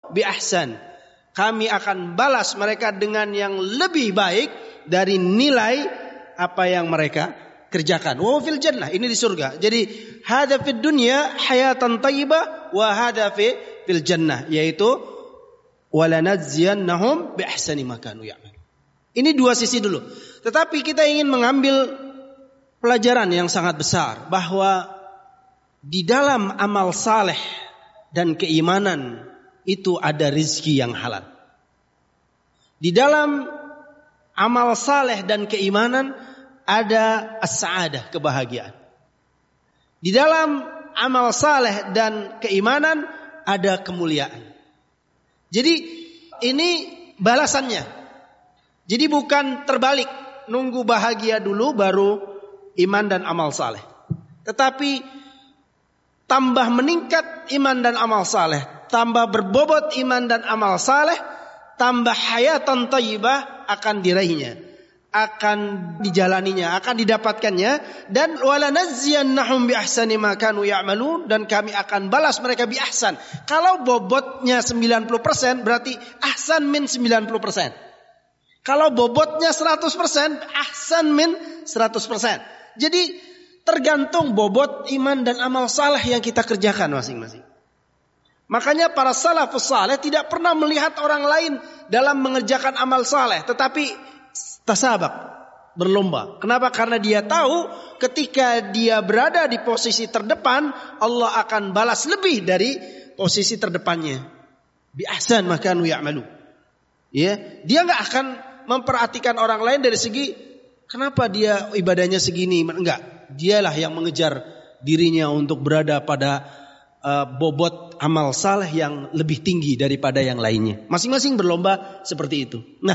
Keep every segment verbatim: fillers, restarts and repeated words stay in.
bi ahsan. Kami akan balas mereka dengan yang lebih baik dari nilai apa yang mereka kerjakan. Wa fil jannah, ini di surga. Jadi hadza fid dunya hayatan thayyibah wa hadza fi fil jannah, yaitu walanadziyannahum bi ahsani ma kanu ya'malun. Ini dua sisi dulu. Tetapi kita ingin mengambil pelajaran yang sangat besar bahwa di dalam amal saleh dan keimanan itu ada rizki yang halal. Di dalam amal saleh dan keimanan ada as-sa'adah, kebahagiaan. Di dalam amal saleh dan keimanan ada kemuliaan. Jadi ini balasannya. Jadi bukan terbalik, nunggu bahagia dulu baru iman dan amal saleh. Tetapi tambah meningkat iman dan amal saleh, tambah berbobot iman dan amal saleh, tambah hayatan thayyibah akan diraihnya, akan dijalaninya, akan didapatkannya. Dan walanadziyannahum bi ahsani ma kanu ya'malun, dan kami akan balas mereka bi ahsan. Kalau bobotnya sembilan puluh persen berarti ahsan min sembilan puluh persen. Kalau bobotnya seratus persen ahsan min seratus persen. Jadi tergantung bobot iman dan amal saleh yang kita kerjakan masing-masing. Makanya para salafus saleh tidak pernah melihat orang lain dalam mengerjakan amal saleh, tetapi tasabaq, berlomba. Kenapa? Karena dia tahu ketika dia berada di posisi terdepan, Allah akan balas lebih dari posisi terdepannya. Bi ahsan ma kanu ya'malu. Ya, dia enggak akan memperhatikan orang lain dari segi kenapa dia ibadahnya segini, enggak. Dialah yang mengejar dirinya untuk berada pada uh, bobot amal saleh yang lebih tinggi daripada yang lainnya. Masing-masing berlomba seperti itu. Nah,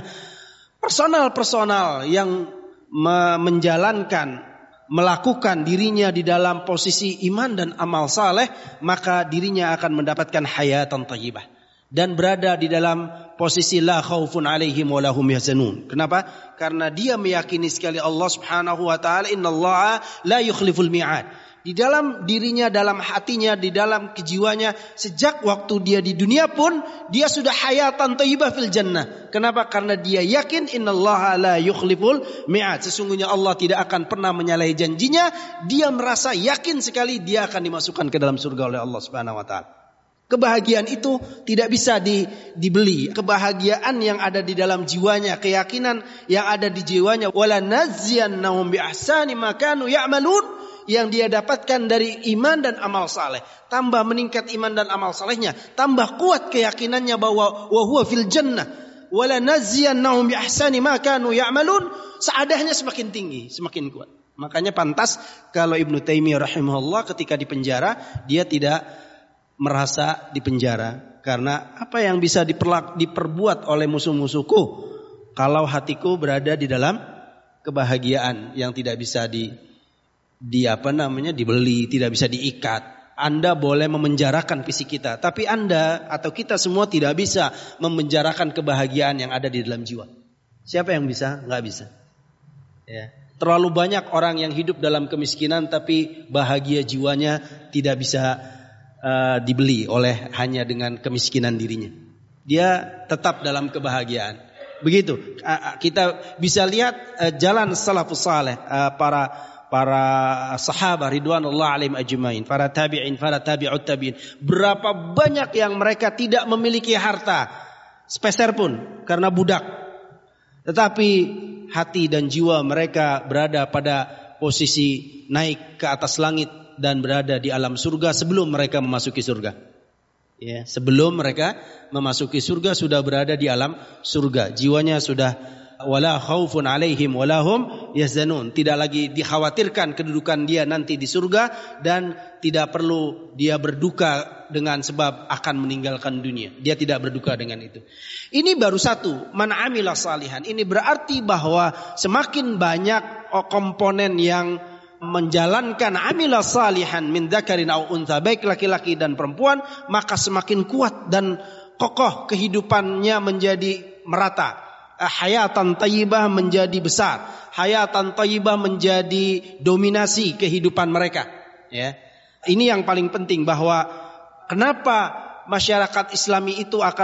personal-personal yang me- menjalankan, melakukan dirinya di dalam posisi iman dan amal saleh, maka dirinya akan mendapatkan hayatan thayyibah dan berada di dalam posisi la khaufun alaihim wa lahum yahzanun. Kenapa? Karena dia meyakini sekali Allah Subhanahu wa taala, innallaha la yukhliful mi'ad. Di dalam dirinya, dalam hatinya, di dalam kejiwanya, sejak waktu dia di dunia pun dia sudah hayatan thayyibah fil jannah. Kenapa? Karena dia yakin innallaha la yukhliful mi'ad. Sesungguhnya Allah tidak akan pernah menyalahi janjinya. Dia merasa yakin sekali dia akan dimasukkan ke dalam surga oleh Allah Subhanahu wa taala. Kebahagiaan itu tidak bisa di, dibeli. Kebahagiaan yang ada di dalam jiwanya, keyakinan yang ada di jiwanya, wala nazziyannahum bi ahsani ma kanu ya'malun, yang dia dapatkan dari iman dan amal saleh. Tambah meningkat iman dan amal salehnya, tambah kuat keyakinannya bahwa wa huwa fil jannah, wala nazziyannahum bi ahsani ma kanu ya'malun. Saadahnya semakin tinggi, semakin kuat. Makanya pantas kalau Ibnu Taimiyah rahimahullah ketika di penjara dia tidak merasa di penjara, karena apa yang bisa diperlak, diperbuat oleh musuh-musuhku kalau hatiku berada di dalam kebahagiaan yang tidak bisa di, di apa namanya dibeli, tidak bisa diikat. Anda boleh memenjarakan fisik kita, tapi Anda atau kita semua tidak bisa memenjarakan kebahagiaan yang ada di dalam jiwa. Siapa yang bisa? Nggak bisa. Ya. Terlalu banyak orang yang hidup dalam kemiskinan tapi bahagia jiwanya tidak bisa Uh, dibeli oleh hanya dengan kemiskinan dirinya. Dia tetap dalam kebahagiaan. Begitu. Uh, kita bisa lihat uh, jalan salafus saleh, uh, para para sahabat ridwanullah alaihim ajmain, para tabi'in, para tabi'ut tabi'in. Berapa banyak yang mereka tidak memiliki harta sepeser pun karena budak. Tetapi hati dan jiwa mereka berada pada posisi naik ke atas langit dan berada di alam surga sebelum mereka memasuki surga. Ya, sebelum mereka memasuki surga sudah berada di alam surga. Jiwanya sudah wala khaufun alaihim wala hum yahzanun. Tidak lagi dikhawatirkan kedudukan dia nanti di surga, dan tidak perlu dia berduka dengan sebab akan meninggalkan dunia. Dia tidak berduka dengan itu. Ini baru satu, man amila salihan. Ini berarti bahwa semakin banyak komponen yang menjalankan amila salihan min dzakarin au untha, baik laki-laki dan perempuan, maka semakin kuat dan kokoh kehidupannya menjadi merata. Hayatan thayyibah menjadi besar, hayatan thayyibah menjadi dominasi kehidupan mereka. Ya. Ini yang paling penting, bahwa kenapa masyarakat Islami itu akan